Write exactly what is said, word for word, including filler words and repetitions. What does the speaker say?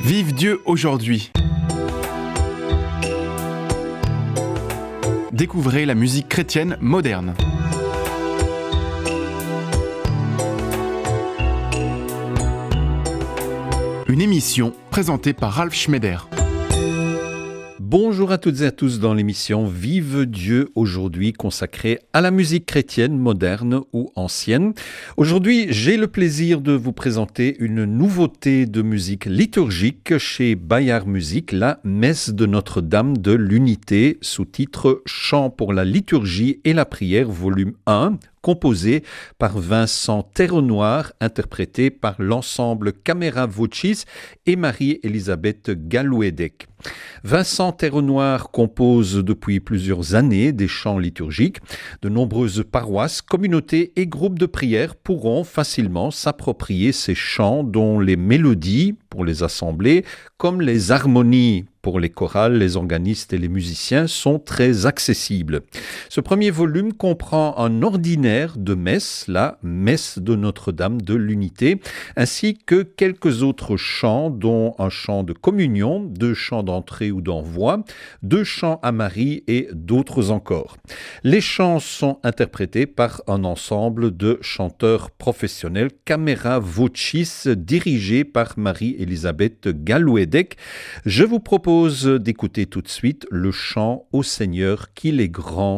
Vive Dieu aujourd'hui. Découvrez la musique chrétienne moderne. Une émission présentée par Ralph Schneider. Bonjour à toutes et à tous dans l'émission Vive Dieu aujourd'hui consacrée à la musique chrétienne moderne ou ancienne. Aujourd'hui, j'ai le plaisir de vous présenter une nouveauté de musique liturgique chez Bayard Musique, la Messe de Notre-Dame de l'Unité, sous-titre Chant pour la liturgie et la prière, volume un, composé par Vincent Terrenoir, interprété par l'ensemble Camera Vocis et Marie-Elisabeth Galouedec. Vincent Terrenoir compose depuis plusieurs années des chants liturgiques. De nombreuses paroisses, communautés et groupes de prière pourront facilement s'approprier ces chants dont les mélodies pour les assemblées, comme les harmonies pour les chorales, les organistes et les musiciens sont très accessibles. Ce premier volume comprend un ordinaire de messe, la Messe de Notre-Dame de l'Unité, ainsi que quelques autres chants, dont un chant de communion, deux chants d'entrée ou d'envoi, deux chants à Marie et d'autres encore. Les chants sont interprétés par un ensemble de chanteurs professionnels, Camera Vocis, dirigé par Marie-Elisabeth Galouedec. Je vous propose d'écouter tout de suite le chant au Seigneur qu'il est grand